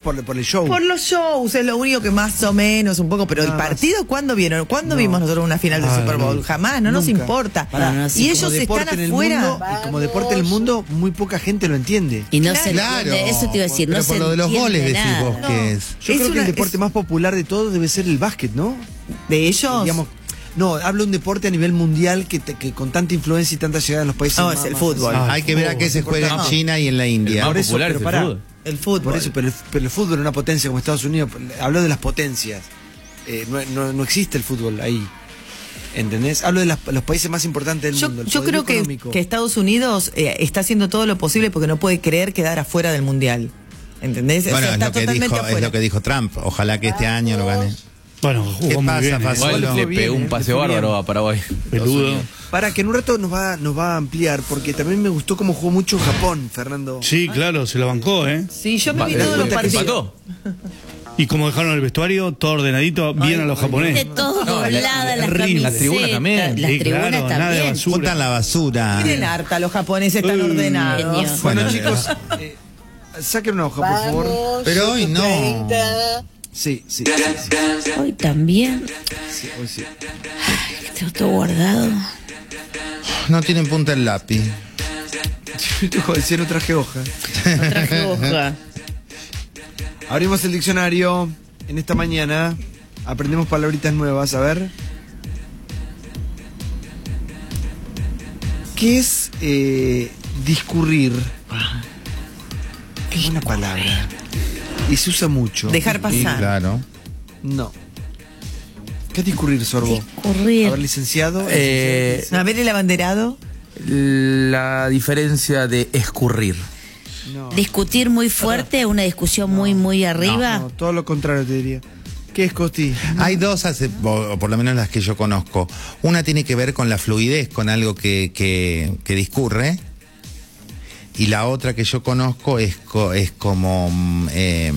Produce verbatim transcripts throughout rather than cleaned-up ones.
por, por el show. Por los shows, es lo único que más o menos, un poco, pero Nada el más. partido, ¿cuándo vieron? ¿Cuándo No. vimos nosotros una final de Ah, Super Bowl? no. Jamás, no nos Nunca. importa. Para no, sí, y como ellos deporte están en el afuera. mundo, y como deporte en el mundo, muy poca gente lo entiende. Y no Claro. se entiende, eso te iba a decir, Pero no por se lo de los entiende goles decís nada. vos que es. Yo Es creo que una- el deporte es- más popular de todos debe ser el básquet, ¿no? De ellos. Digamos, no, hablo de un deporte a nivel mundial que, te- que con tanta influencia y tanta llegada en los países. No, más- es el más fútbol. así. Ah, Hay que ver a qué se juega en China y en la India. Por más eso, popular pero es el pará. fútbol. el fútbol. Por eso, pero el, pero el fútbol es una potencia como Estados Unidos. Hablo de las potencias. Eh, no, no- no existe el fútbol ahí. ¿Entendés? Hablo de las- los países más importantes del Yo, mundo. El yo poderío creo que, económico. que Estados Unidos eh, está haciendo todo lo posible porque no puede creer quedar afuera del Mundial. ¿Entendés? O Bueno, sea, es está lo, que totalmente dijo, es afuera. lo que dijo Trump. Ojalá que este año lo gane. Bueno, ¿Qué jugó muy pasa, bien. ¿eh? Faz? Igual Solo- le bien, pegó eh, un le pase fue bárbaro bien. a Paraguay. Peludo. Para que en un rato nos va, nos va a ampliar, porque también me gustó cómo jugó mucho Japón, Fernando. Sí, claro, se lo bancó, ¿eh? Sí, yo me Va- vi ¿te das todos los cuenta que partidos. empató? Y como dejaron el vestuario, todo ordenadito, bien a los De japoneses. todo No, la- doblada, las terrible. camisetas. La tribuna también. Las Sí, tribunas claro, nada de también. basura. Juntan la basura. Miren harta, los japoneses están Uh, ordenados. genio. Bueno, Bueno, chicos, eh, saquen una hoja, por favor. Pero hoy no. Sí, sí, sí, sí, Hoy también. sí, hoy sí. Tengo todo guardado. No tienen punta el lápiz. Joder, si no traje hoja. No traje hoja. Abrimos el diccionario en esta mañana. Aprendemos palabritas nuevas. A ver. ¿Qué es eh, discurrir? Es una palabra. Y se usa mucho. Dejar Sí, pasar. claro. No. ¿Qué es discurrir, Sorbo? Discurrir. A ver, licenciado. Eh, A ver el abanderado. la diferencia de escurrir. No, Discutir muy fuerte, una discusión muy, muy arriba. no, todo lo contrario te diría. ¿Qué es, Costi? Hay dos, hace- o por lo menos las que yo conozco. Una tiene que ver con la fluidez, con algo que, que, que discurre. Y la otra que yo conozco es, co- es como mm, em,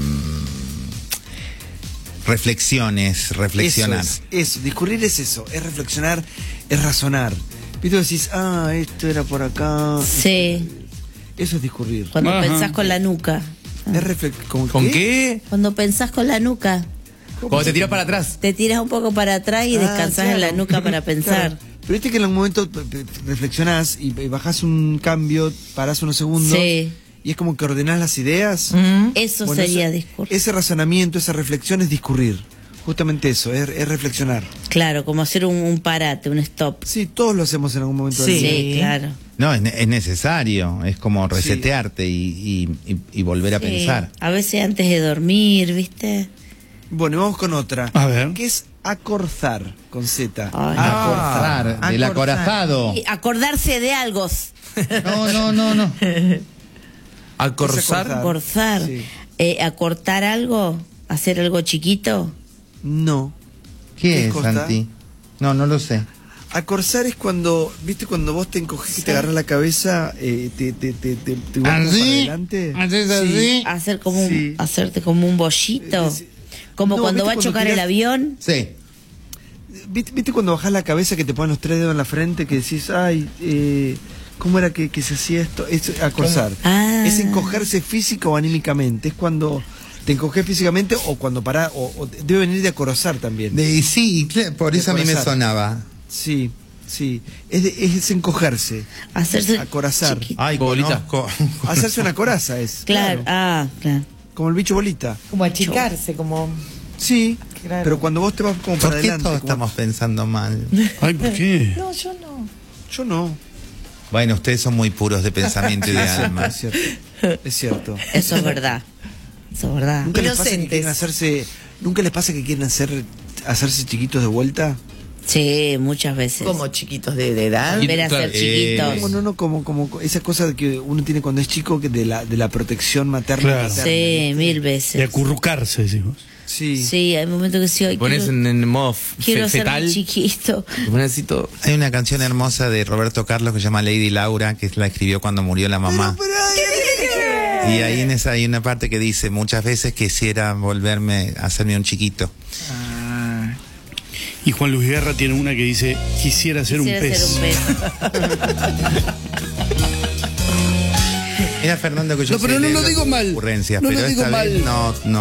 reflexiones, reflexionar. Eso, es, eso, discurrir es eso, es reflexionar, es razonar. Viste, vos decís, ah, esto era por acá. Sí. Eso es discurrir. Cuando Ajá. pensás con la nuca. Es reflex- ¿Con, ¿Con qué? Cuando pensás con la nuca. Cuando te tiras para atrás. Te tiras un poco para atrás y Ah, descansás en la claro. nuca para pensar. Claro. Pero viste que en algún momento p- p- reflexionás y, y bajás un cambio, parás unos segundos. Sí. Y es como que ordenás las ideas. Mm. Eso Bueno, sería ese- discurrir. Ese razonamiento, esa reflexión es discurrir. Justamente eso, es, es reflexionar. Claro, como hacer un, un parate, un stop. Sí, todos lo hacemos en algún momento Sí. del día. Sí, claro. No, es, ne- es necesario. Es como resetearte y, y- y- y volver a Sí. pensar. A veces antes de dormir, ¿viste? Bueno, y vamos con otra. A ver. ¿Qué es acorzar con Z? Ay. Acorzar, del acorzar. acorazado. Y acordarse de algo. No, no, no, no. Acorzar. Acorzar. Sí. Eh, acortar algo. Hacer algo chiquito. No. ¿Qué ¿Qué es, cosa? Santi? No, no lo sé. Acorzar es cuando, ¿viste? Cuando vos te encoges y te agarras la cabeza, eh, te, te, te, te, te vas como para ¿Así? adelante. ¿Haces Sí. así? Hacer como un- Sí. hacerte como un bollito. Eh, sí. Como No, cuando ¿viste va a cuando chocar el tirás- avión. Sí. ¿Viste, viste cuando bajás la cabeza que te ponen los tres dedos en la frente que decís, ay, eh, ¿cómo era que, que se hacía esto? Es acorzar. Ah. Es encogerse física o anímicamente. Es cuando te encoges físicamente o cuando parás, o, o debe venir de acorazar también. De, y sí, y cl- por De eso a mí me acorazar. sonaba. Sí, sí. Es, de- es encogerse. Hacerse Acorazar. chiquito. Ay, Bolita. conozco. Hacerse una coraza es. Claro, ah, claro. Como el bicho bolita. Como achicarse, como... Sí, Claro. pero cuando vos te vas como para ¿Por qué adelante. todos como- estamos pensando mal? Ay, ¿por qué? No, yo no. Yo no. Bueno, ustedes son muy puros de pensamiento y de alma. Es cierto. Es cierto. Eso es verdad. Eso es verdad. ¿Nunca les pasa que Inocentes. quieren hacerse, nunca les pasa que quieren hacer, hacerse chiquitos de vuelta? Sí, muchas veces. Como chiquitos de, de edad. Y- Volver a claro, ser chiquitos. eh, No, no, no, como, como esa cosa que uno tiene cuando es chico que de la, de la protección materna. Claro. paterna, Sí, ¿viste? mil De veces. acurrucarse, decimos. Sí. Sí, hay momentos que sí. Ay, Pones quiero, en, en modo f- quiero ser fetal. muy chiquito. Te pones así todo. Hay una canción hermosa de Roberto Carlos que se llama Lady Laura, que la escribió cuando murió la mamá. Y ahí en esa hay una parte que dice, muchas veces quisiera volverme a hacerme un chiquito. Ah, Y Juan Luis Guerra tiene una que dice, quisiera ser Quisiera un pez. ser un pez. Mira, Fernando, que yo No, pero no lo celebro digo tus mal. ocurrencias, No lo pero digo esta vez mal. no, no